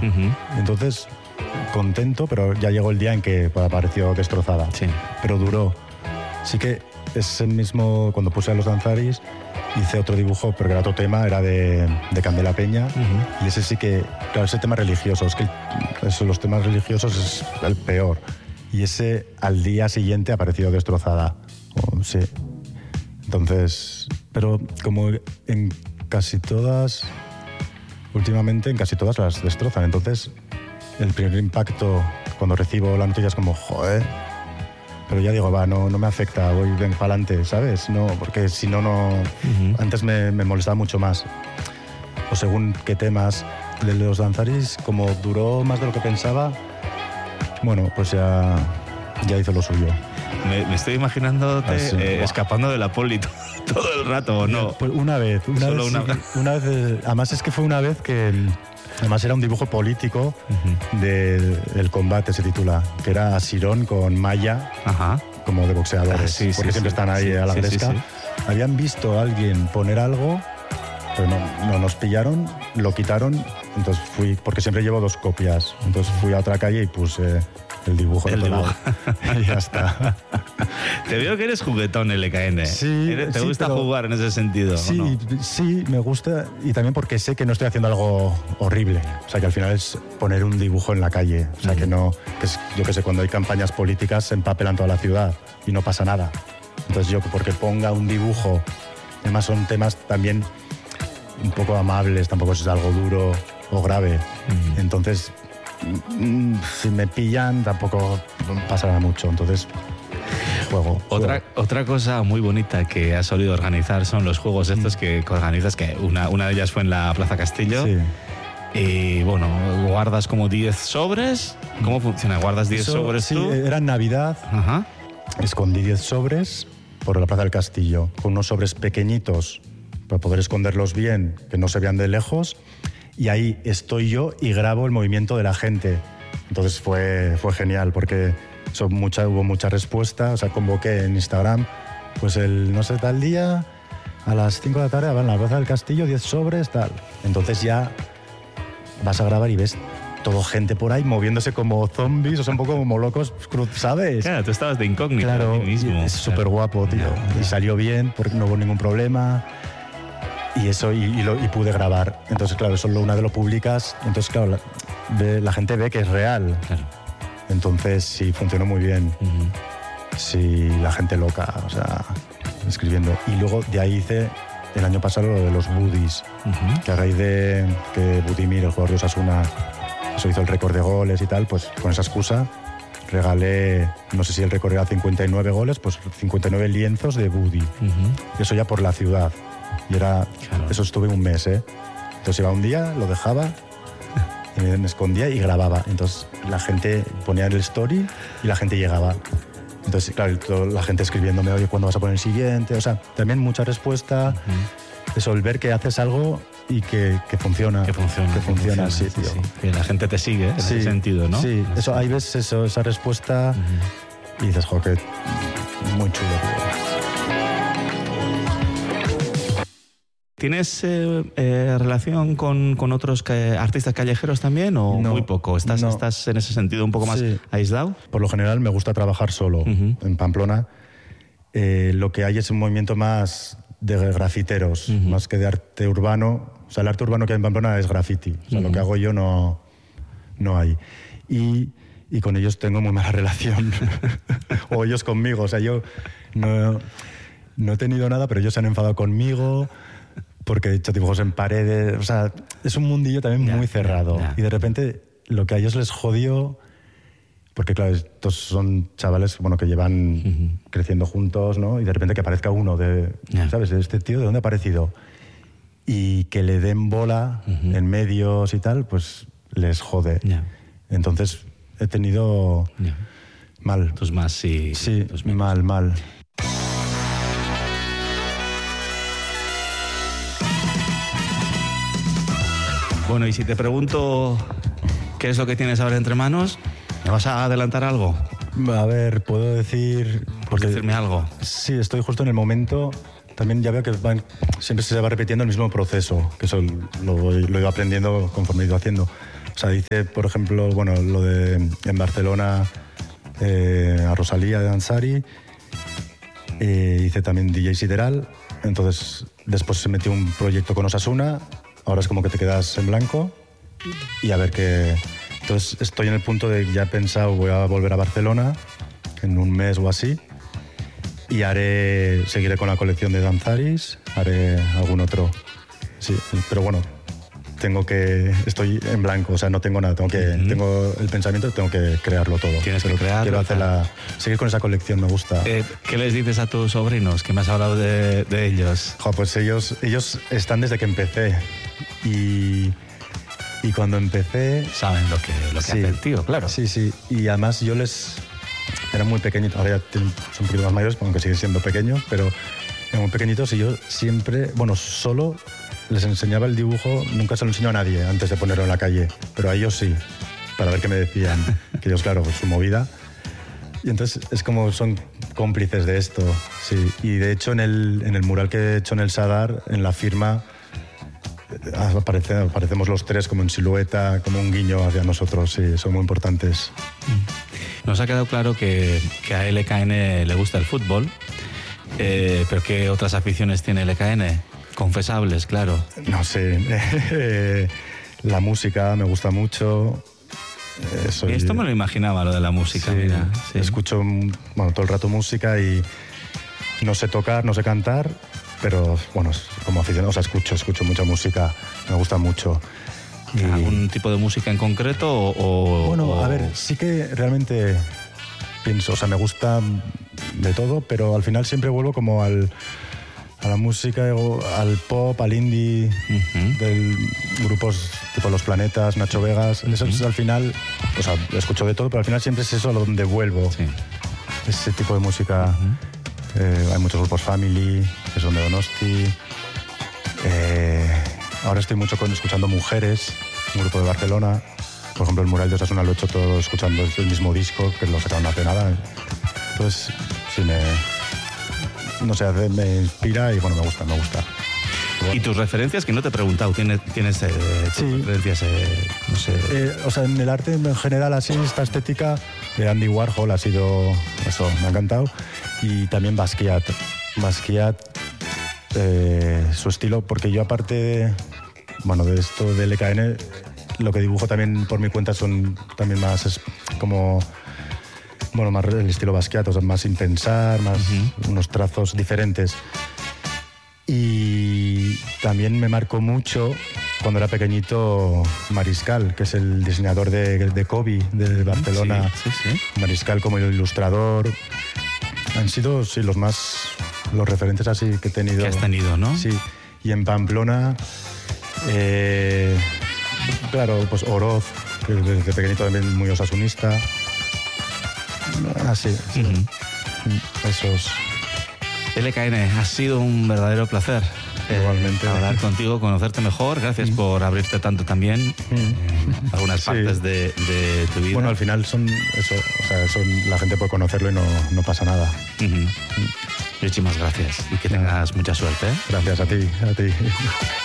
Entonces, contento, pero ya llegó el día en que apareció destrozada. Sí. Pero duró. Sí que ese mismo, cuando puse a los Danzaris, hice otro dibujo, pero que era otro tema, era de Candela Peña. Y ese sí que, claro, ese tema religioso, es que los temas religiosos es el peor. Y ese al día siguiente apareció destrozada. Sí. Entonces, pero como en casi todas, últimamente en casi todas las destrozan. Entonces, el primer impacto cuando recibo la noticia es como, joder. Pero ya digo, no me afecta, voy bien para adelante, ¿sabes? No, porque si no, antes me molestaba mucho más. O según qué temas. De los Danzaris, como duró más de lo que pensaba, bueno, pues ya hizo lo suyo. Me estoy imaginándote escapando del Apólito todo el rato, ¿o no? Pues una vez. Además es que fue una vez que además era un dibujo político del combate, se titula, que era Sirón con Maya, como de boxeadores, porque siempre están ahí a la gresca. Habían visto a alguien poner algo, pero no nos pillaron, lo quitaron, entonces fui, porque siempre llevo 2 copias, entonces fui a otra calle y puse el dibujo. Y ya está. Te veo que eres juguetón, LKN. Sí, ¿Te gusta jugar en ese sentido? Sí, ¿o no? Sí, me gusta, y también porque sé que no estoy haciendo algo horrible. O sea, que al final es poner un dibujo en la calle. O sea, que no, yo qué sé, cuando hay campañas políticas se empapelan toda la ciudad y no pasa nada. Entonces yo, porque ponga un dibujo, además son temas también un poco amables, tampoco es algo duro o grave. Entonces, si me pillan tampoco pasará mucho. Entonces, juego. Otra cosa muy bonita que has solido organizar son los juegos estos que organizas, que una de ellas fue en la Plaza Castillo. Sí. Y bueno, guardas como 10 sobres. ¿Cómo funciona? ¿Guardas 10 sobres tú? Sí, era en Navidad. Escondí 10 sobres por la Plaza del Castillo, con unos sobres pequeñitos para poder esconderlos bien, que no se vean de lejos. Y ahí estoy yo y grabo el movimiento de la gente. Entonces fue genial, porque hubo mucha respuesta. O sea, convoqué en Instagram, pues no sé, tal día, a las 5 de la tarde, van a la Plaza del Castillo, 10 sobres, tal. Entonces ya vas a grabar y ves todo gente por ahí moviéndose como zombies, o sea, un poco como locos, ¿sabes? Claro, tú estabas de incógnito. Claro, mismo. Es súper guapo, tío. Y salió bien, porque no hubo ningún problema. Y eso, y pude grabar. Entonces, claro, eso una vez lo publicas, entonces, claro, la gente ve que es real. Claro. Entonces, sí, funcionó muy bien. Sí, la gente loca, o sea, escribiendo. Y luego de ahí hice el año pasado lo de los Budis, que a raíz de que Budimir, el jugador de Osasuna, eso hizo el récord de goles y tal, pues con esa excusa regalé, no sé si el récord era 59 goles, pues 59 lienzos de Budi. Eso ya por la ciudad. Y eso estuve un mes, ¿eh? Entonces iba un día, lo dejaba, y me escondía y grababa. Entonces la gente ponía el story y la gente llegaba. Entonces, claro, la gente escribiéndome, oye, ¿cuándo vas a poner el siguiente? O sea, también mucha respuesta. Eso, el ver que haces algo y que funciona. Que funciona, sí, tío. Sí. Que la gente te sigue en ese sentido, ¿no? Sí, eso, ahí ves esa respuesta y dices, joder, que muy chulo, tío. ¿Tienes relación con otros artistas callejeros también o no, muy poco? ¿Estás en ese sentido un poco más aislado? Por lo general me gusta trabajar solo en Pamplona. Lo que hay es un movimiento más de grafiteros, más que de arte urbano. O sea, el arte urbano que hay en Pamplona es graffiti. O sea, lo que hago yo no hay. Y con ellos tengo muy mala relación. O ellos conmigo. O sea, yo no he tenido nada, pero ellos se han enfadado conmigo porque he hecho dibujos en paredes. O sea, es un mundillo también muy cerrado. Y de repente lo que a ellos les jodió, porque claro, estos son chavales que llevan creciendo juntos, ¿no? Y de repente que aparezca uno ¿sabes? Este tío, ¿de dónde ha aparecido? Y que le den bola en medios y tal, pues les jode. Entonces he tenido mal. Tus más sí. Sí, mal. Bueno, y si te pregunto qué es lo que tienes ahora entre manos, ¿me vas a adelantar algo? A ver, puedo decir... ¿Puedes decirme algo? Sí, estoy justo en el momento. También ya veo que siempre se va repitiendo el mismo proceso, que eso lo he ido aprendiendo conforme he ido haciendo. O sea, hice, por ejemplo, bueno, lo de en Barcelona a Rosalía de Ansari, hice también DJ Sideral, entonces después se metió un proyecto con Osasuna, ahora es como que te quedas en blanco y a ver qué... Entonces estoy en el punto de que ya he pensado, voy a volver a Barcelona en un mes o así y seguiré con la colección de Danzaris, haré algún otro, sí, pero bueno, estoy en blanco, o sea, no tengo nada, tengo el pensamiento, tengo que crearlo todo. Tienes que crearlo. Quiero seguir con esa colección, me gusta. ¿Qué les dices a tus sobrinos? Que me has hablado de ellos. Pues ellos están desde que empecé y cuando empecé... Saben lo que hace el tío, claro. Sí, y además yo eran muy pequeñitos, ahora ya son un poquito más mayores, aunque siguen siendo pequeños, pero eran muy pequeñitos y yo siempre, solo les enseñaba el dibujo, nunca se lo enseñó a nadie antes de ponerlo en la calle, pero a ellos sí, para ver qué me decían, que ellos, claro, pues su movida. Y entonces es como son cómplices de esto, sí. Y de hecho en el mural que he hecho en el Sadar, en la firma, aparecemos los tres como en silueta, como un guiño hacia nosotros, sí, son muy importantes. Nos ha quedado claro que a LKN le gusta el fútbol, pero ¿qué otras aficiones tiene LKN? Confesables, claro. No sé, la música me gusta mucho. Y esto me lo imaginaba, lo de la música, sí, mira. Sí. Escucho todo el rato música y no sé tocar, no sé cantar, pero bueno, como aficionado, o sea, escucho mucha música, me gusta mucho. ¿Algún tipo de música en concreto a ver, sí que realmente pienso, o sea, me gusta de todo, pero al final siempre vuelvo como a la música, al pop, al indie, de grupos tipo Los Planetas, Nacho Vegas. Eso es al final, o sea, escucho de todo, pero al final siempre es eso a donde vuelvo. Sí. Ese tipo de música. Hay muchos grupos Family, que son de Donosti. Ahora estoy mucho escuchando Mujeres, un grupo de Barcelona. Por ejemplo, el mural de Osasuna lo he hecho todo escuchando el mismo disco, que lo sacaron hace nada. Entonces, sí no sé, me inspira y bueno, me gusta. ¿Y tus referencias? Que no te he preguntado, ¿tienes referencias, no sé? O sea, en el arte en general, así, esta estética de Andy Warhol ha sido, eso, me ha encantado. Y también Basquiat, su estilo, porque yo aparte de esto de LKN, lo que dibujo también por mi cuenta son también más, es como... más el estilo Basquiat, o sea, más sin pensar, más unos trazos diferentes. Y también me marcó mucho cuando era pequeñito Mariscal, que es el diseñador de Kobe, de Barcelona. Sí. Mariscal como el ilustrador. Han sido, sí, los referentes así que he tenido. Que has tenido, ¿no? Sí. Y en Pamplona, claro, pues Oroz, que desde pequeñito también muy osasunista. Así, sí. Esos. LKN, ha sido un verdadero placer. Igualmente. Hablar contigo, conocerte mejor. Gracias por abrirte tanto también algunas partes de tu vida. Bueno, al final son eso, o sea, la gente puede conocerlo y no pasa nada. Muchísimas gracias y que tengas mucha suerte. Gracias a ti.